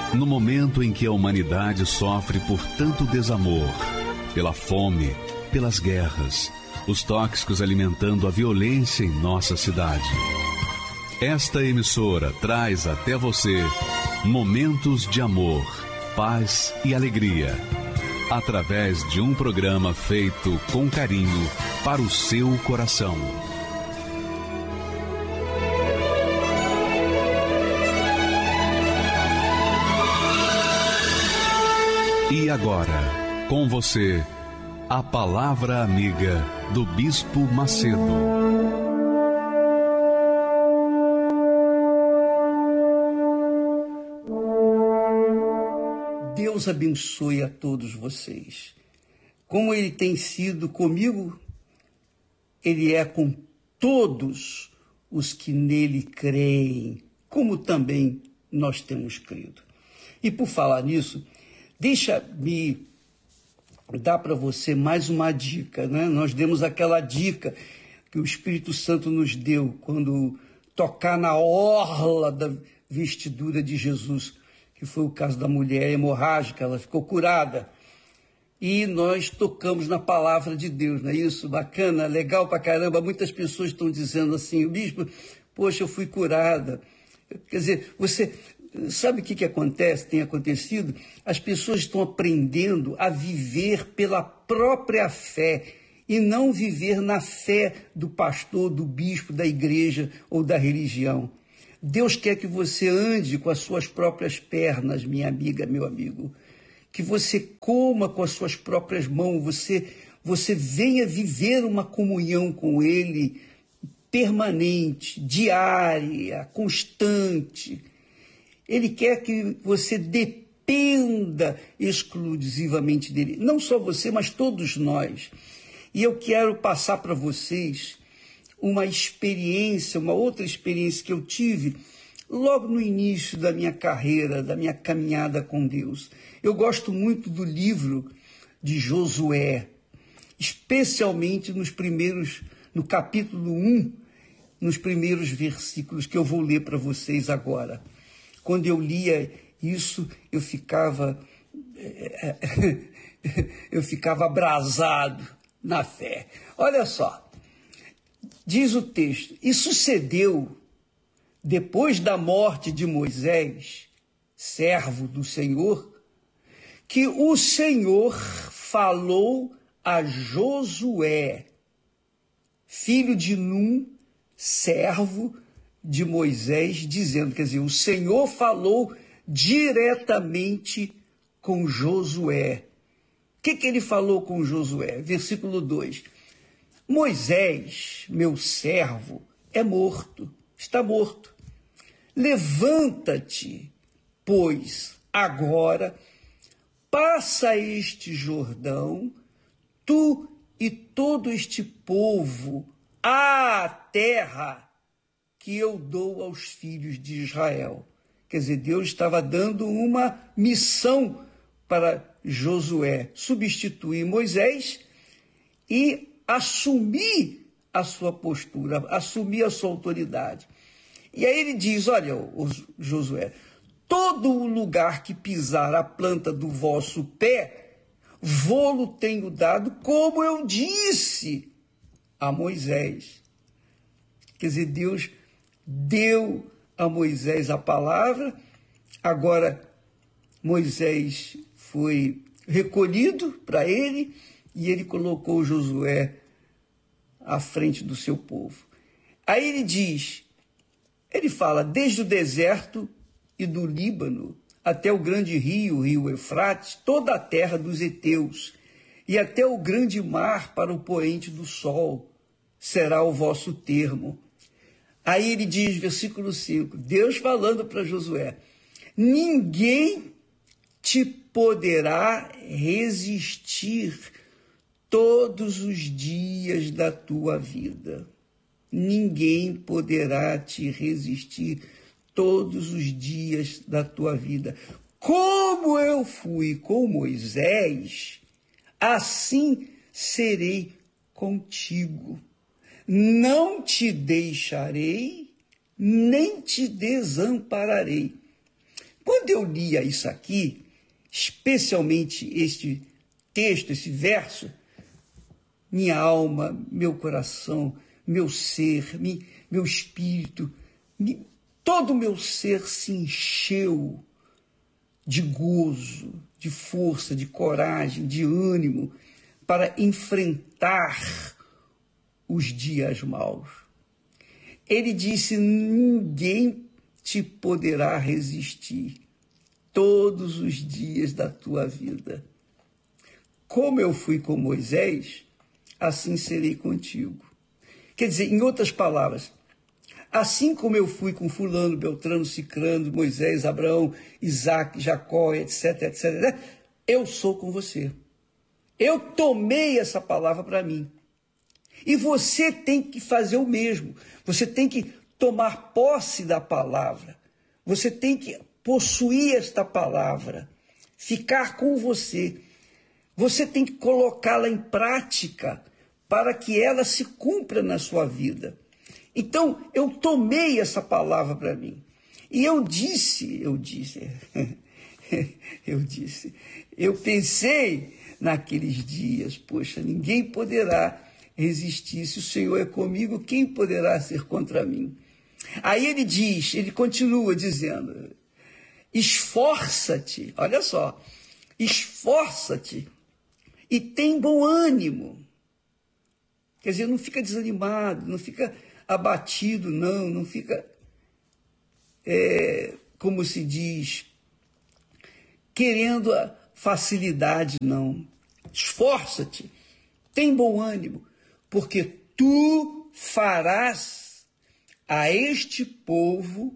No momento em que a humanidade sofre por tanto desamor, pela fome, pelas guerras, os tóxicos alimentando a violência em nossa cidade. Esta emissora traz até você momentos de amor, paz e alegria, através de um programa feito com carinho para o seu coração. E agora, com você, a Palavra Amiga do Bispo Macedo. Deus abençoe a todos vocês. Como Ele tem sido comigo, Ele é com todos os que nele creem, como também nós temos crido. E por falar nisso, deixa-me dar para você mais uma dica, né? Nós demos aquela dica que o Espírito Santo nos deu quando tocar na orla da vestidura de Jesus, que foi o caso da mulher hemorrágica, ela ficou curada. E nós tocamos na palavra de Deus, não é isso? Bacana, legal pra caramba. Muitas pessoas estão dizendo assim, o bispo, poxa, eu fui curada. Quer dizer, você sabe o que acontece, tem acontecido? As pessoas estão aprendendo a viver pela própria fé e não viver na fé do pastor, do bispo, da igreja ou da religião. Deus quer que você ande com as suas próprias pernas, minha amiga, meu amigo. Que você coma com as suas próprias mãos, você venha viver uma comunhão com Ele permanente, diária, constante. Ele quer que você dependa exclusivamente dele. Não só você, mas todos nós. E eu quero passar para vocês uma experiência, uma outra experiência que eu tive logo no início da minha carreira, da minha caminhada com Deus. Eu gosto muito do livro de Josué, especialmente no capítulo 1, nos primeiros versículos que eu vou ler para vocês agora. Quando eu lia isso, eu ficava abrasado na fé. Olha só, diz o texto, e sucedeu, depois da morte de Moisés, servo do Senhor, que o Senhor falou a Josué, filho de Num, servo de Moisés, dizendo, quer dizer, o Senhor falou diretamente com Josué. O que ele falou com Josué? Versículo 2. Moisés, meu servo, é morto, está morto. Levanta-te, pois, agora, passa este Jordão, tu e todo este povo, à terra que eu dou aos filhos de Israel. Quer dizer, Deus estava dando uma missão para Josué, substituir Moisés e assumir a sua postura, assumir a sua autoridade. E aí ele diz, olha, Josué, todo o lugar que pisar a planta do vosso pé, vô-lo tenho dado, como eu disse a Moisés. Quer dizer, Deus deu a Moisés a palavra, agora Moisés foi recolhido para ele e ele colocou Josué à frente do seu povo. Aí ele fala, desde o deserto e do Líbano até o grande rio, rio Eufrates, toda a terra dos heteus, e até o grande mar para o poente do sol, será o vosso termo. Aí ele diz, versículo 5, Deus falando para Josué, ninguém te poderá resistir todos os dias da tua vida. Ninguém poderá te resistir todos os dias da tua vida. Como eu fui com Moisés, assim serei contigo. Não te deixarei, nem te desampararei. Quando eu lia isso aqui, especialmente este texto, esse verso, minha alma, meu coração, meu ser, meu espírito, todo o meu ser se encheu de gozo, de força, de coragem, de ânimo para enfrentar os dias maus. Ele disse: ninguém te poderá resistir todos os dias da tua vida. Como eu fui com Moisés, assim serei contigo. Quer dizer, em outras palavras, assim como eu fui com fulano, Beltrano, Cicrano, Moisés, Abraão, Isaac, Jacó, etc, etc, eu sou com você. Eu tomei essa palavra para mim. E você tem que fazer o mesmo. Você tem que tomar posse da palavra. Você tem que possuir esta palavra, ficar com você. Você tem que colocá-la em prática para que ela se cumpra na sua vida. Então, eu tomei essa palavra para mim. E eu pensei naqueles dias, poxa, ninguém poderá resistir. Se o Senhor é comigo, quem poderá ser contra mim? Aí ele continua dizendo: esforça-te, olha só, esforça-te e tem bom ânimo. Quer dizer, não fica desanimado, não fica abatido, não fica, como se diz, querendo a facilidade, não. Esforça-te, tem bom ânimo, porque tu farás a este povo